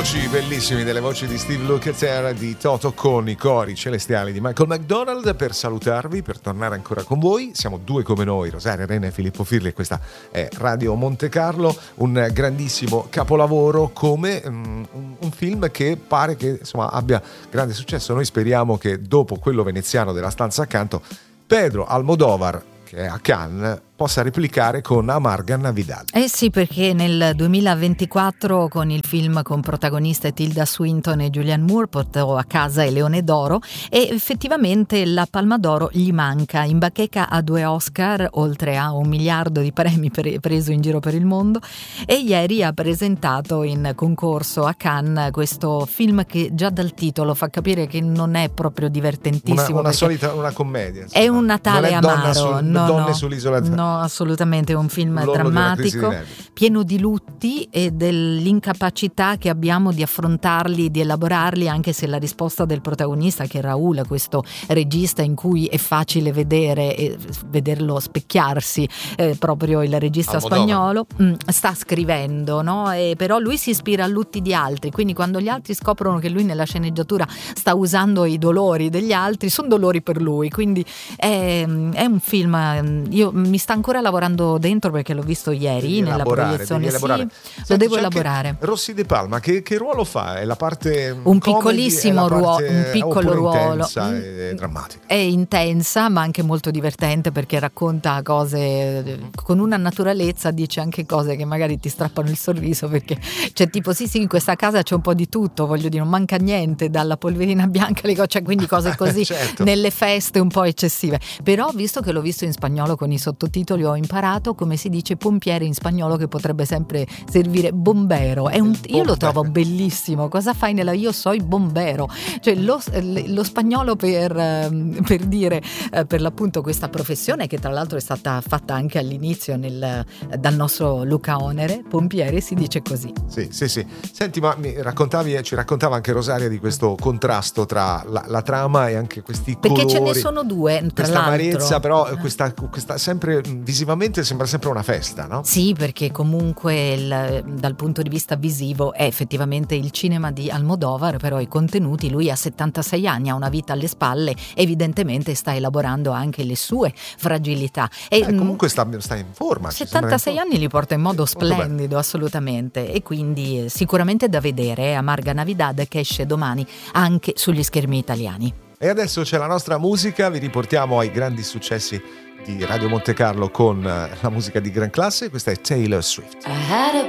voci bellissime, delle voci di Steve Lukather, di Toto, con i cori celestiali di Michael McDonald, per salutarvi, per tornare ancora con voi. Siamo due come noi, Rosaria Arena e Filippo Firli, e questa è Radio Monte Carlo. Un grandissimo capolavoro, come un film che pare che insomma abbia grande successo. Noi speriamo che dopo quello veneziano della Stanza accanto, Pedro Almodóvar, che è a Cannes, possa replicare con Amarga Navidad. Eh sì, perché nel 2024 con il film con protagoniste Tilda Swinton e Julianne Moore portò a casa il Leone d'Oro, e effettivamente la Palma d'Oro gli manca. In bacheca ha 2 Oscar, oltre a 1 miliardo di premi preso in giro per il mondo, e ieri ha presentato in concorso a Cannes questo film che già dal titolo fa capire che non è proprio divertentissimo. Una commedia. Insomma. È un Natale amaro. Donne sull'isola. No, assolutamente, è un film drammatico, pieno di lutti e dell'incapacità che abbiamo di affrontarli, di elaborarli, anche se la risposta del protagonista, che è Raúl, questo regista in cui è facile vederlo specchiarsi, proprio il regista spagnolo, sta scrivendo, no? Però lui si ispira a lutti di altri, quindi quando gli altri scoprono che lui nella sceneggiatura sta usando i dolori degli altri, sono dolori per lui, quindi è un film, io mi sta ancora lavorando dentro perché l'ho visto ieri nella proiezione. Lo devo elaborare. Rossi De Palma, che ruolo fa? È la parte un piccolissimo ruolo, un piccolo ruolo, intensa e drammatica. È intensa, ma anche molto divertente, perché racconta cose con una naturalezza, dice anche cose che magari ti strappano il sorriso, perché c'è tipo sì, in questa casa c'è un po' di tutto, voglio dire, non manca niente, dalla polverina bianca alle cose, quindi cose così certo. Nelle feste un po' eccessive. Però visto che l'ho visto in spagnolo con i sottotitoli, ho imparato come si dice pompiere in spagnolo, che potrebbe sempre servire bombero. Io lo trovo bellissimo. Cosa fai nella io soy bombero? Cioè lo spagnolo per dire per l'appunto questa professione, che tra l'altro è stata fatta anche all'inizio dal nostro Luca Onere, pompiere si dice così. Sì. Senti, ma ci raccontava anche Rosaria di questo contrasto tra la trama e anche questi colori. Perché ce ne sono 2, tra questa l'altro. amarezza, però questa sempre visivamente sembra sempre una festa, no? Sì, perché comunque dal punto di vista visivo è effettivamente il cinema di Almodóvar, però i contenuti, lui ha 76 anni, ha una vita alle spalle, evidentemente sta elaborando anche le sue fragilità. E comunque sta in forma. 76 anni li porta in modo splendido, assolutamente, e quindi sicuramente da vedere. Amarga Navidad, che esce domani anche sugli schermi italiani. E adesso c'è la nostra musica, vi riportiamo ai grandi successi di Radio Monte Carlo con la musica di gran classe. Questa è Taylor Swift.